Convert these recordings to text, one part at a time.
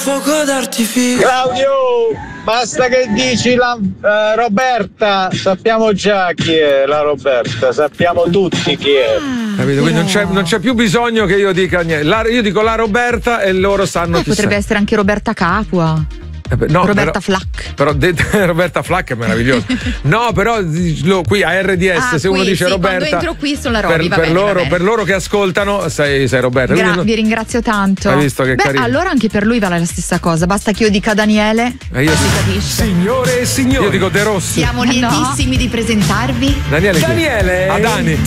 fuoco d'artificio. Claudio, basta che dici la Roberta, sappiamo già chi è la Roberta, sappiamo tutti chi è. Capito? Quindi non c'è più bisogno che io dica niente. Io dico la Roberta e loro sanno chi potrebbe essere anche Roberta Capua. No, Roberta Flack. Però Roberta Flack è meravigliosa. No, però qui a RDS se uno dice Roberta, quando entro qui sono la Roby, per loro che ascoltano sei Roberta. Vi ringrazio tanto. Hai visto che carino? Allora anche per lui vale la stessa cosa, basta che io dica Daniele. Io si capisce. Signore e signori, io dico De Rossi. Siamo lietissimi di presentarvi Daniele Adani.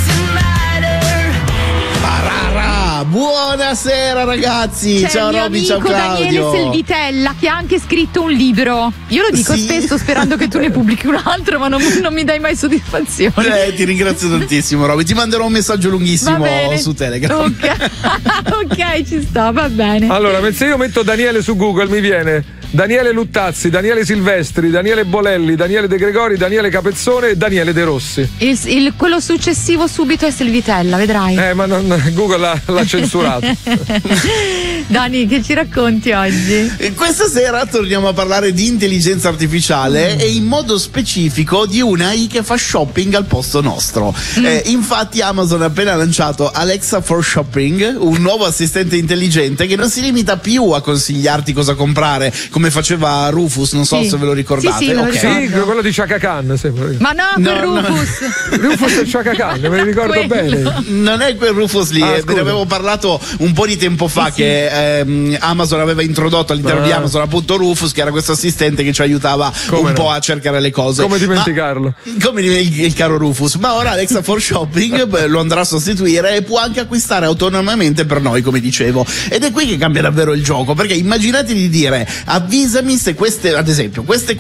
Buonasera ragazzi, c'è ciao Roby, ciao Claudio. Daniele Selvitella che ha anche scritto un libro. Io lo dico spesso sperando che tu ne pubblichi un altro, ma non mi dai mai soddisfazione. Ti ringrazio tantissimo Roby, ti manderò un messaggio lunghissimo su Telegram. Ok, ci sta, va bene. Allora, se io metto Daniele su Google mi viene Daniele Luttazzi, Daniele Silvestri, Daniele Bolelli, Daniele De Gregori, Daniele Capezzone e Daniele De Rossi. Quello successivo subito è Selvitella, vedrai. Ma Google l'ha censurato. Dani, che ci racconti oggi? Questa sera torniamo a parlare di intelligenza artificiale e in modo specifico di una AI che fa shopping al posto nostro. Infatti Amazon ha appena lanciato Alexa for Shopping, un nuovo assistente intelligente che non si limita più a consigliarti cosa comprare come faceva Rufus, non so se ve lo ricordate. Sì, quello di Chaka Khan. Ma quel Rufus. Rufus e Chaka Khan, me ne ricordo bene. Non è quel Rufus lì, ve ne avevo parlato un po' di tempo fa che Amazon aveva introdotto all'interno di Amazon appunto Rufus, che era questo assistente che ci aiutava po' a cercare le cose. Come dimenticarlo? Come il caro Rufus. Ma ora Alexa for Shopping lo andrà a sostituire e può anche acquistare autonomamente per noi, come dicevo. Ed è qui che cambia davvero il gioco, perché immaginate di dire avvisami se queste, ad esempio, queste